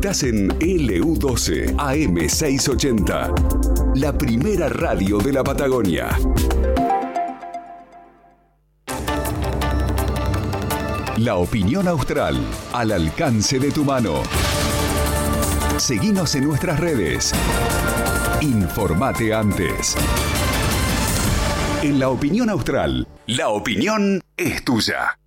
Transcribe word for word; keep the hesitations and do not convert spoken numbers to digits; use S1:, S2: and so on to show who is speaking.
S1: Estás en L U doce A M seiscientos ochenta, la primera radio de la Patagonia. La opinión austral, al alcance de tu mano. Seguinos en nuestras redes. Informate antes. En La Opinión Austral, la opinión es tuya.